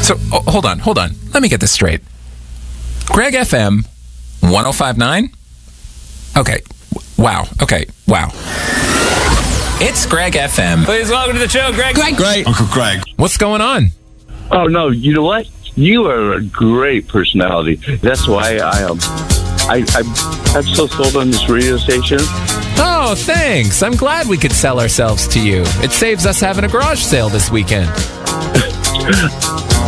So, hold on. Let me get this straight. Greg FM 105.9? Okay. Wow. It's Greg FM. Please welcome to the show, Greg. Greg. Uncle Greg. What's going on? Oh, no, you know what? You are a great personality. That's why I'm so sold on this radio station. Oh, thanks. I'm glad we could sell ourselves to you. It saves us having a garage sale this weekend.